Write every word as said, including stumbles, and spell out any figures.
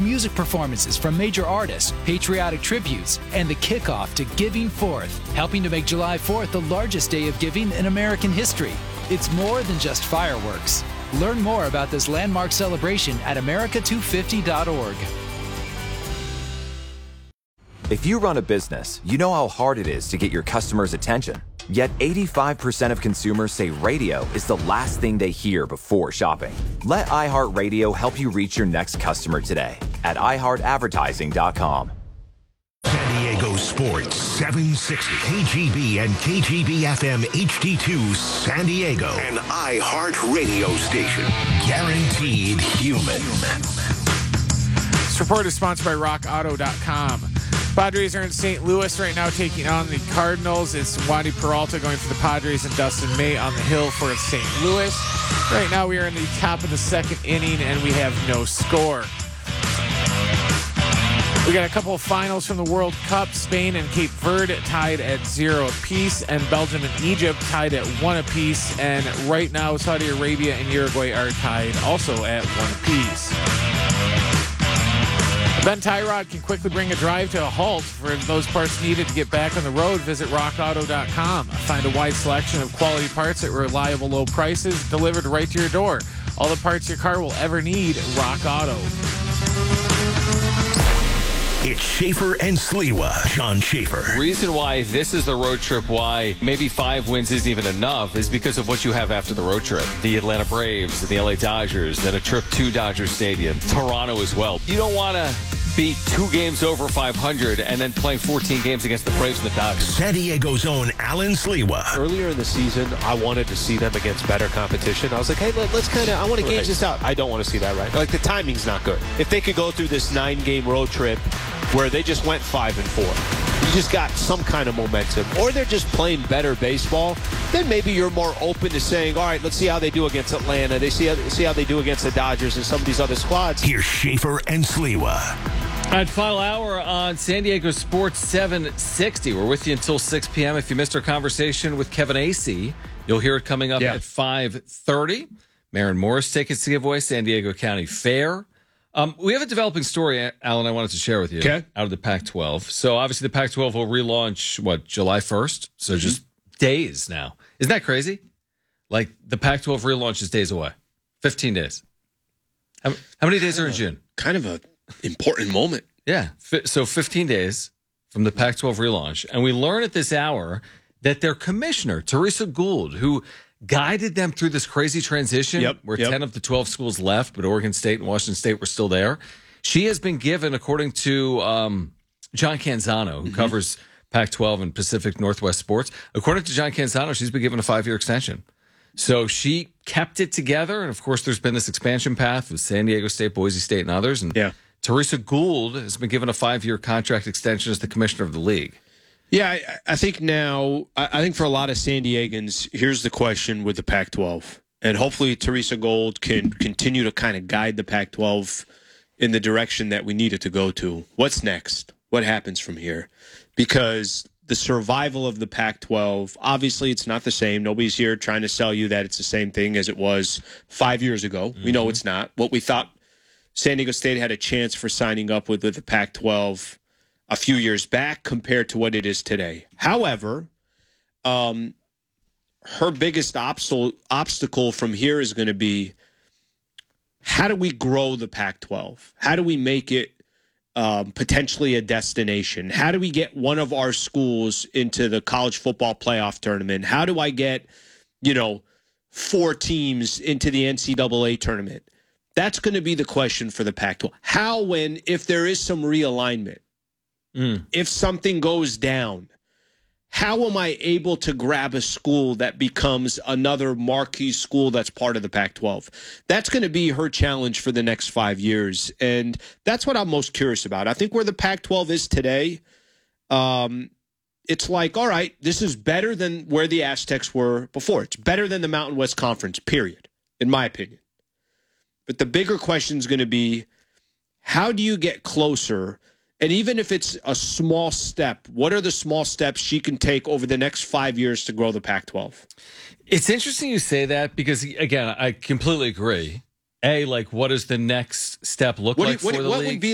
music performances from major artists, patriotic tributes, and the kickoff to Giving Fourth, helping to make July fourth the largest day of giving in American history. It's more than just fireworks. Learn more about this landmark celebration at America two fifty dot org. If you run a business, you know how hard it is to get your customers' attention. Yet eighty-five percent of consumers say radio is the last thing they hear before shopping. Let iHeartRadio help you reach your next customer today at i heart advertising dot com. San Diego Sports seven sixty K G B and K G B F M H D two San Diego. An iHeart radio station. Guaranteed human. This report is sponsored by rock auto dot com. Padres are in Saint Louis right now taking on the Cardinals. It's Wandy Peralta going for the Padres and Dustin May on the hill for Saint Louis. Right now we are in the top of the second inning and we have no score. We got a couple of finals from the World Cup. Spain and Cape Verde tied at zero apiece, and Belgium and Egypt tied at one apiece. And right now Saudi Arabia and Uruguay are tied also at one apiece. Ben Tyrod can quickly bring a drive to a halt. For those parts needed to get back on the road, visit rock auto dot com. Find a wide selection of quality parts at reliable low prices delivered right to your door. All the parts your car will ever need, Rock Auto. It's Schaefer and Sliwa. John Schaefer. Reason why this is the road trip, why maybe five wins isn't even enough, is because of what you have after the road trip. The Atlanta Braves, the L A Dodgers, then a trip to Dodger Stadium, Toronto as well. You don't want to beat two games over five hundred and then playing fourteen games against the Braves and the Dodgers. San Diego's own Alan Sliwa. Earlier in the season, I wanted to see them against better competition. I was like, hey, let, let's kind of, I want to gauge this out. I don't want to see that, right? Like, the timing's not good. If they could go through this nine-game road trip where they just went five and four, you just got some kind of momentum, or they're just playing better baseball, then maybe you're more open to saying, all right, let's see how they do against Atlanta. They see how, see how they do against the Dodgers and some of these other squads. Here's Schaefer and Sliwa. All right, final hour on San Diego Sports seven sixty. We're with you until six p.m. If you missed our conversation with Kevin Acee, you'll hear it coming up yeah. at five thirty. Maren Morris tickets to give away, San Diego County Fair. Um, we have a developing story, Alan, I wanted to share with you okay. out of the Pac twelve. So obviously the Pac twelve will relaunch, what, July first? So mm-hmm. just days now. Isn't that crazy? Like the Pac twelve relaunch is days away. fifteen days. How, how many days are in June? Kind of a important moment. Yeah. So fifteen days from the Pac twelve relaunch. And we learn at this hour that their commissioner, Teresa Gould, who guided them through this crazy transition yep, where yep. ten of the twelve schools left, but Oregon State and Washington State were still there. She has been given, according to um, John Canzano, who mm-hmm. covers Pac twelve and Pacific Northwest sports. According to John Canzano, she's been given a five-year extension. So she kept it together. And, of course, there's been this expansion path with San Diego State, Boise State, and others. And yeah. Teresa Gould has been given a five-year contract extension as the commissioner of the league. Yeah, I, I think now, I think for a lot of San Diegans, here's the question with the Pac twelve. And hopefully Teresa Gould can continue to kind of guide the Pac twelve in the direction that we need it to go to. What's next? What happens from here? Because the survival of the Pac twelve, obviously it's not the same. Nobody's here trying to sell you that it's the same thing as it was five years ago. Mm-hmm. We know it's not. What we thought San Diego State had a chance for signing up with, with the Pac twelve a few years back compared to what it is today. However, um, her biggest obstacle obstacle from here is going to be, how do we grow the Pac twelve? How do we make it um, potentially a destination? How do we get one of our schools into the college football playoff tournament? How do I get, you know, four teams into the N C double A tournament? That's going to be the question for the Pac twelve. How, when, if there is some realignment, mm. if something goes down, how am I able to grab a school that becomes another marquee school that's part of the Pac twelve? That's going to be her challenge for the next five years. And that's what I'm most curious about. I think where the Pac twelve is today, um, it's like, all right, this is better than where the Aztecs were before. It's better than the Mountain West Conference, period, in my opinion. But the bigger question is going to be, how do you get closer? And even if it's a small step, what are the small steps she can take over the next five years to grow the Pac twelve? It's interesting you say that because, again, I completely agree. A, like, what does the next step look what like do, what, for the what league? Would be